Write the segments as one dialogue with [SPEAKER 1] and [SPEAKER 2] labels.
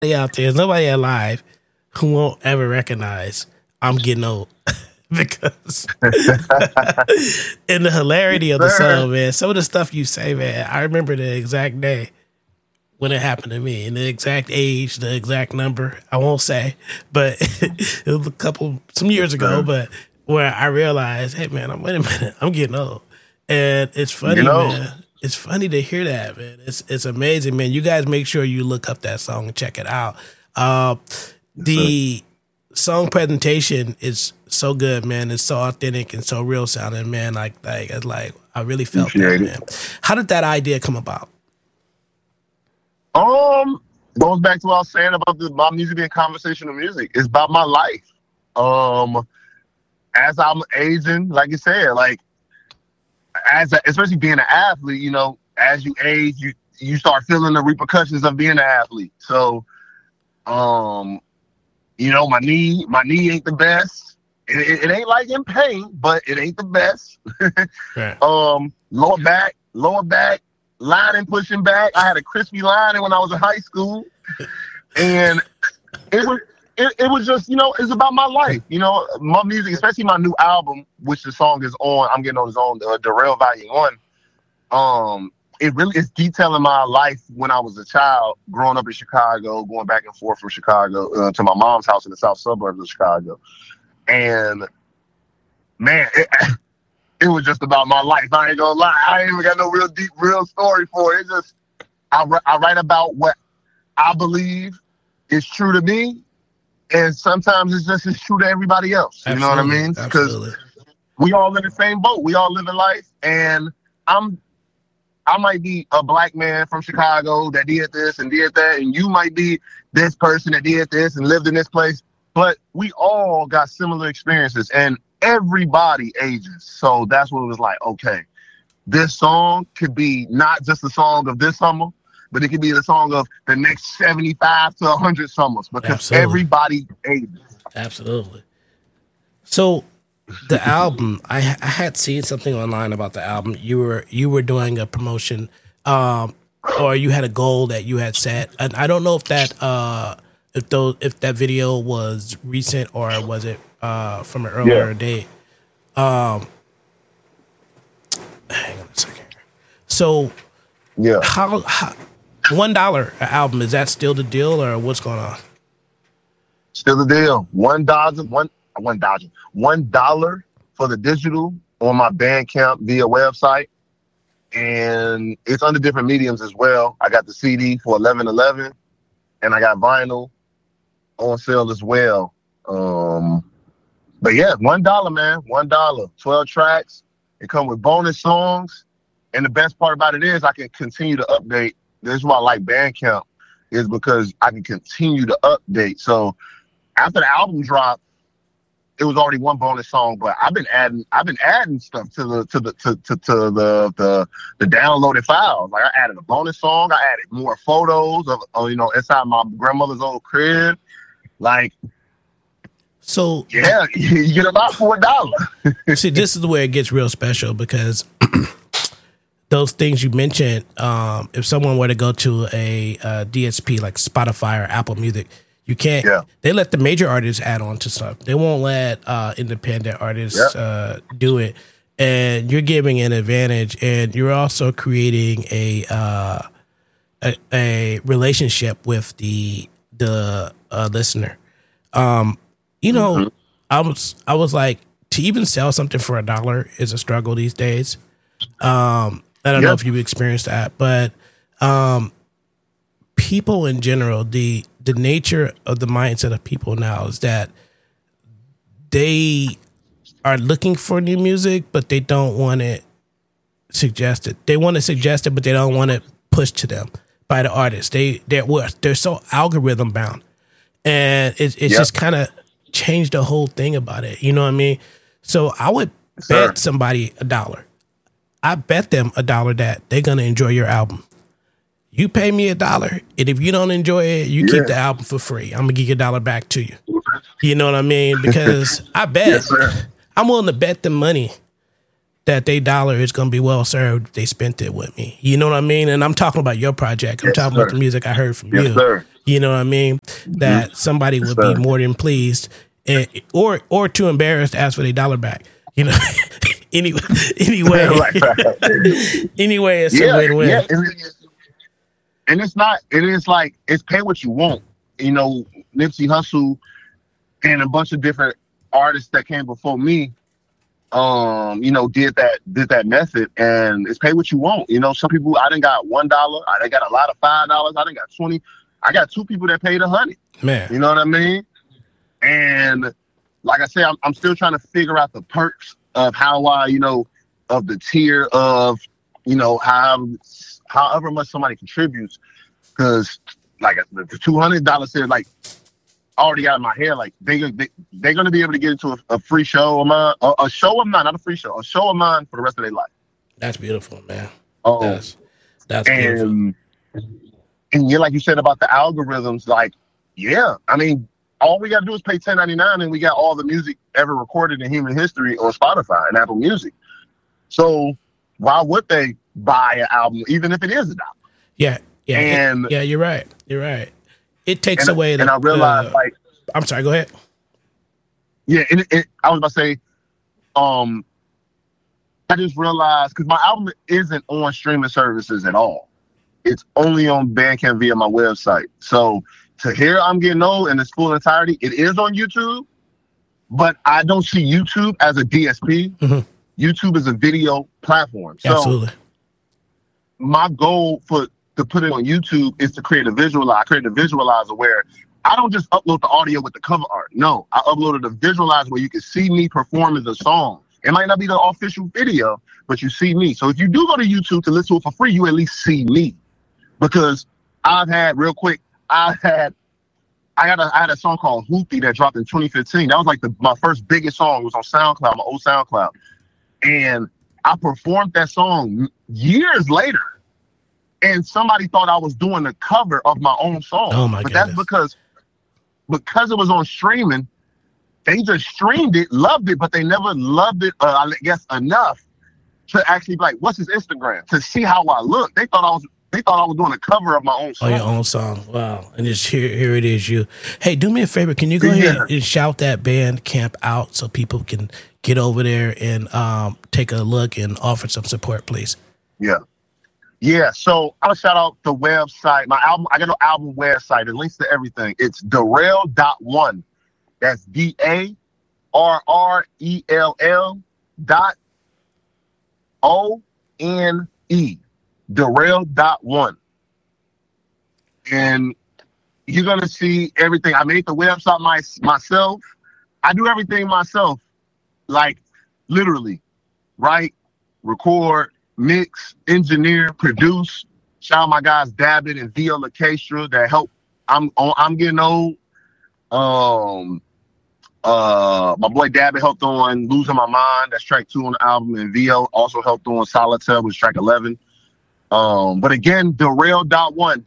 [SPEAKER 1] out there, there's nobody alive who won't ever recognize I'm getting old. Because in the hilarity of the song, man, some of the stuff you say, man, I remember the exact day when it happened to me, and the exact age, the exact number. I won't say, but it was some years ago, but where I realized, hey man, wait a minute, I'm getting old. And it's funny, man. It's funny to hear that, man. It's amazing, man. You guys make sure you look up that song and check it out. The song presentation is so good, man. It's so authentic and so real sounding, man. Like I really felt that, man. How did that idea come about?
[SPEAKER 2] Goes back to what I was saying about my music being conversational music. It's about my life. As I'm aging, like you said, especially being an athlete, as you age, you start feeling the repercussions of being an athlete. So, my knee ain't the best. It ain't like in pain, but it ain't the best.
[SPEAKER 1] Right.
[SPEAKER 2] Lower back, lining, pushing back. I had a crispy lining when I was in high school, and it was just, it's about my life. My music, especially my new album, which the song is on. I'm getting on his own, Darrell Volume 1. It really is detailing my life when I was a child, growing up in Chicago, going back and forth from Chicago to my mom's house in the south suburbs of Chicago. And man, it was just about my life. I ain't gonna lie. I ain't even got no real deep, real story for it. It's just, I write about what I believe is true to me. And sometimes it's just as true to everybody else. You know what I mean? Because we all in the same boat. We all live in life. And I might be a black man from Chicago that did this and did that, and you might be this person that did this and lived in this place, but we all got similar experiences, and everybody ages. So that's what it was like, okay, this song could be not just the song of this summer, but it could be the song of the next 75 to 100 summers, because everybody ages.
[SPEAKER 1] Absolutely. So the album, I had seen something online about the album. You were doing a promotion, or you had a goal that you had set, and I don't know if that if that video was recent or was it from an earlier date. Hang on a second. So how $1 an album, is that still the deal, or what's going on?
[SPEAKER 2] Still the deal. $1 for the digital on my Bandcamp via website, and it's under different mediums as well. I got the CD for $11.11, and I got vinyl on sale as well. But yeah, $1, man, $1, 12 tracks. It come with bonus songs, and the best part about it is I can continue to update. This is why I like Bandcamp, is because I can continue to update. So after the album dropped, it was already one bonus song, but I've been adding stuff to the downloaded files. Like, I added a bonus song, I added more photos of inside my grandmother's old crib. Like,
[SPEAKER 1] so
[SPEAKER 2] yeah, you get about $4.
[SPEAKER 1] See, this is where it gets real special, because those things you mentioned, if someone were to go to a DSP like Spotify or Apple Music, you can't. Yeah. They let the major artists add on to stuff. They won't let independent artists do it. And you're giving an advantage, and you're also creating a relationship with the listener. I was like, to even sell something for $1 is a struggle these days. I don't know if you've experienced that, but people in general, the nature of the mindset of people now is that they are looking for new music, but they don't want it suggested. They want it suggested, but they don't want it pushed to them by the artist. They're so algorithm bound, and it's just kind of changed the whole thing about it. You know what I mean? So I would bet somebody $1. I bet them $1 that they're gonna enjoy your album. You pay me $1, and if you don't enjoy it, you keep the album for free. I'm gonna give you $1 back to you. You know what I mean? Because I bet I'm willing to bet them money that they dollar is going to be well served if they spent it with me. You know what I mean? And I'm talking about your project. I'm talking about the music I heard from you.
[SPEAKER 2] Sir.
[SPEAKER 1] You know what I mean? That somebody would be more than pleased, and, or too embarrassed to ask for their dollar back. You know, anyway, anyway, it's a win-win.
[SPEAKER 2] Yeah. And it's not. It is like it's pay what you want. You know, Nipsey Hussle and a bunch of different artists that came before me, you know, did that method, and it's pay what you want. You know, some people I done got $1, I done got a lot of $5, I done got 20. I got 2 people that paid 100.
[SPEAKER 1] Man,
[SPEAKER 2] you know what I mean? And like I said, I'm still trying to figure out the perks of how I, you know, of the tier of, you know, however much somebody contributes, because like the $200 said, like already out of my head, like they're gonna be able to get into a free show of mine, a show of mine, not a free show, a show of mine for the rest of their life.
[SPEAKER 1] That's beautiful, man. That's
[SPEAKER 2] beautiful. And yeah, like you said about the algorithms, like, yeah, I mean, all we gotta do is pay $10.99 and we got all the music ever recorded in human history on Spotify and Apple Music. So why would they buy an album, even if it is $1?
[SPEAKER 1] Yeah. And you're right. It takes away
[SPEAKER 2] and I realized, like,
[SPEAKER 1] I'm sorry, go ahead.
[SPEAKER 2] Yeah, and I was about to say, I just realized, because my album isn't on streaming services at all. It's only on Bandcamp via my website. So to hear I'm Getting Old in its full entirety, it is on YouTube, but I don't see YouTube as a DSP. Mm-hmm. YouTube is a video platform. So
[SPEAKER 1] absolutely.
[SPEAKER 2] My goal to put it on YouTube is to create a visualizer where I don't just upload the audio with the cover art. No, I uploaded a visualizer where you can see me performing the song. It might not be the official video, but you see me. So if you do go to YouTube to listen to it for free, you at least see me. Because I had a song called Hoopty that dropped in 2015. That was like my first biggest song. It was on SoundCloud, my old SoundCloud. And I performed that song years later. And somebody thought I was doing a cover of my own song.
[SPEAKER 1] Oh my
[SPEAKER 2] but
[SPEAKER 1] goodness.
[SPEAKER 2] That's because it was on streaming, they just streamed it, loved it, but they never loved it, I guess, enough to actually be like, what's his Instagram? To see how I look. They thought I was doing a cover of my own song.
[SPEAKER 1] Oh, your own song. Wow. And just here it is, you. Hey, do me a favor. Can you go ahead and shout that Bandcamp out so people can get over there and take a look and offer some support, please?
[SPEAKER 2] Yeah, so I'll shout out the website. My album, I got an album website. It links to everything. It's Darrell.one. That's DARRELL .ONE. Darrell.one. And you're going to see everything. I made the website myself. I do everything myself. Like, literally. Write, record, mix, engineer, produce. Shout out my guys Dabbit and Vio Lacastra that help. I'm Getting Old. My boy Dabbit helped on Losing My Mind. That's track 2 on the album, and Vio also helped on Solitaire, which is track 11. But again, Darrell.one,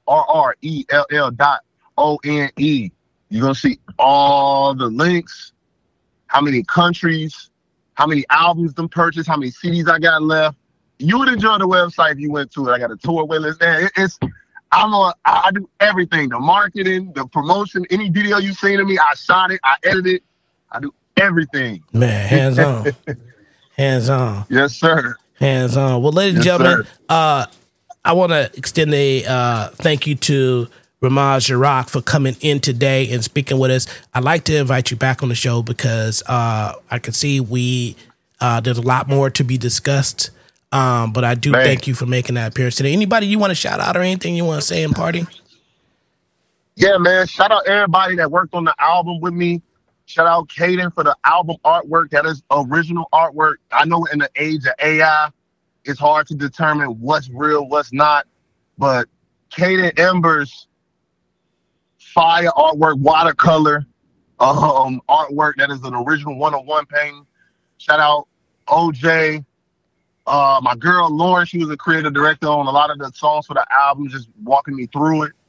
[SPEAKER 2] DARRELL.ONE. You're gonna see all the links, how many countries, how many albums them purchased, how many CDs I got left. You would enjoy the website if you went to it. I got a tour wait list there. I do everything, the marketing, the promotion, any video you seen of me, I shot it, I edited it, I do everything.
[SPEAKER 1] Man, hands on. Hands on.
[SPEAKER 2] Yes, sir.
[SPEAKER 1] Hands on. Well, ladies and gentlemen, I want to extend a thank you to Ramaj Jarak for coming in today and speaking with us. I'd like to invite you back on the show because I can see there's a lot more to be discussed. But I do thank you for making that appearance today. Anybody you want to shout out or anything you want to say in party?
[SPEAKER 2] Yeah, man. Shout out everybody that worked on the album with me. Shout out Caden for the album artwork. That is original artwork. I know in the age of AI, it's hard to determine what's real, what's not. But Caden Embers, fire artwork, watercolor artwork. That is an original one-on-one painting. Shout out OJ. My girl Lauren, she was a creative director on a lot of the songs for the album, just walking me through it.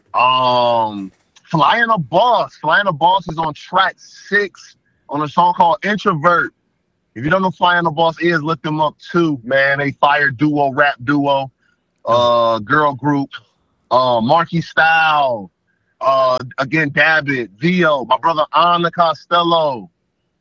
[SPEAKER 2] Flying a Boss is on track 6 on a song called Introvert. If you don't know Fly on the Boss is, look them up too, man. They fire duo, rap duo, girl group, Marky Style, again, Dabbit, Vio, my brother Anna Costello.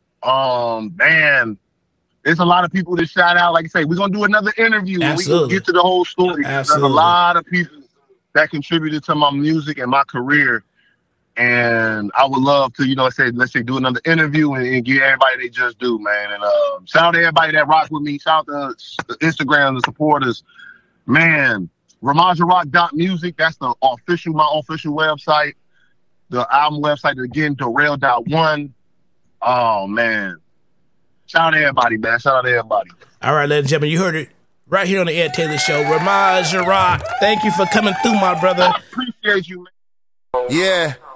[SPEAKER 2] Man, there's a lot of people to shout out. Like I say, we're gonna do another interview and we can get to the whole story. There's a lot of people that contributed to my music and my career. And I would love to, let's say do another interview and give everybody they just do, man. And shout out to everybody that rock with me. Shout out to the Instagram, the supporters. Man, RamajaRock.music, that's my official website. The album website, again, Derail.one. Oh, man. Shout out to everybody, man. Shout out to everybody.
[SPEAKER 1] All right, ladies and gentlemen, you heard it right here on the Ed Taylor Show. Ramaja Rock, thank you for coming through, my brother.
[SPEAKER 2] I appreciate you, man.
[SPEAKER 3] Yeah.